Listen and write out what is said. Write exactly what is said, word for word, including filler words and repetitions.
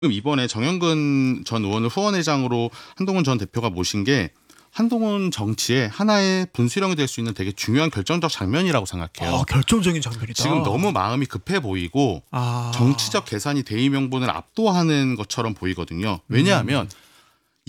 지금 이번에 정영근 전 의원을 후원회장으로 한동훈 전 대표가 모신 게 한동훈 정치의 하나의 분수령이 될 수 있는 되게 중요한 결정적 장면이라고 생각해요. 아, 결정적인 장면이다. 지금 너무 마음이 급해 보이고 아. 정치적 계산이 대의 명분을 압도하는 것처럼 보이거든요. 왜냐하면 음.